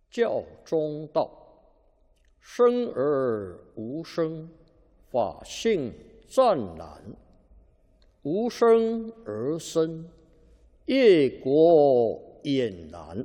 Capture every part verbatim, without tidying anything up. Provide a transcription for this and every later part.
教中道，生而无生，法性湛然；无生而生，业果俨然。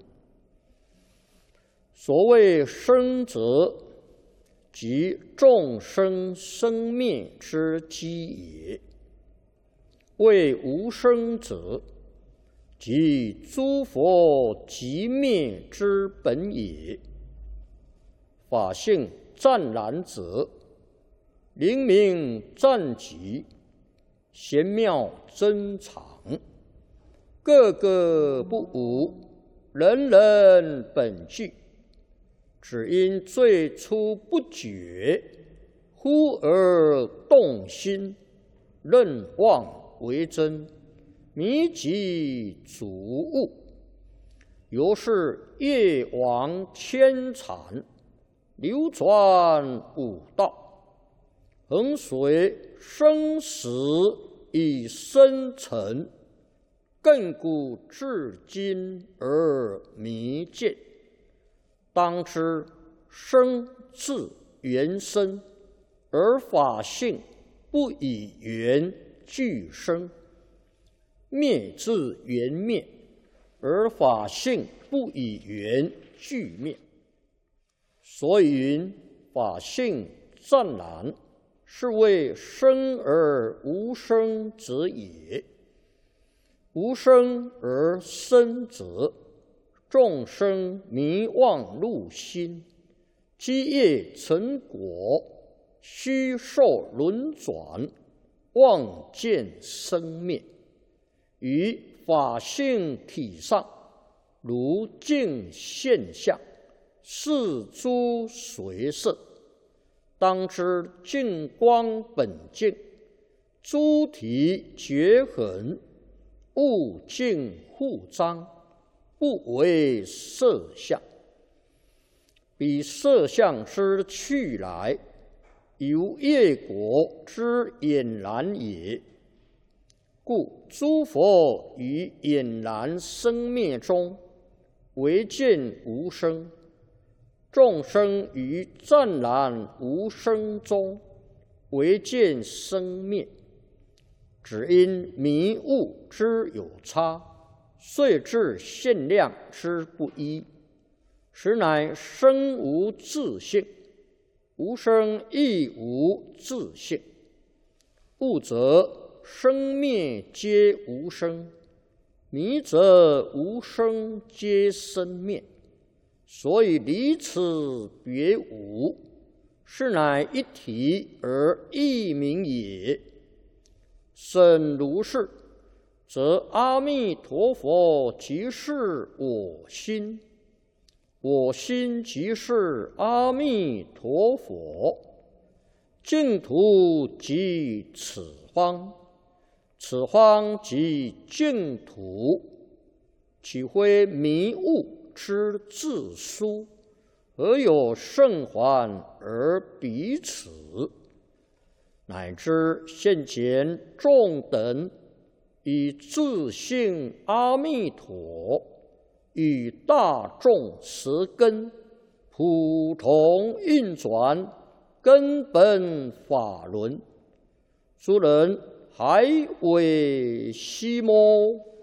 所谓生者，即众生生灭之基也；谓无生者，即诸佛寂灭之本也。法性湛然者，灵明湛极，玄妙珍藏，个个不无，人人本具。只因最初不觉，忽而动心，认妄为真，迷己主悟，由是业往牵缠，流转五道，恒随生死以生沉，亘古至今而弥见。当知生自缘生，而法性不以缘俱生；灭自缘灭，而法性不以缘俱灭。所以云法性湛然，是谓生而无生者也。无生而生者，众生迷妄入心，积业成果，虚受轮转，妄见生灭。于法性体上，如镜现象，是诸随色。当知净光本净，诸体绝痕，物净互彰，不为色相。彼色相之去来，由业果之俨然也。故诸佛于俨然生灭中，唯见无生；众生于湛然无生中，唯见生灭。只因迷悟之有差，遂致限量之不一，实乃生无自性，无生亦无自性。悟则生灭皆无生，迷则无生皆生灭。所以离此别无，是乃一体而异名也。审如是，则阿弥陀佛即是我心，我心即是阿弥陀佛，净土即此方，此方即净土，岂非迷悟之自殊？何有甚缓而彼此？乃至现前众等以自性阿弥陀与大众十根普同运转根本法轮，诸人还为希摩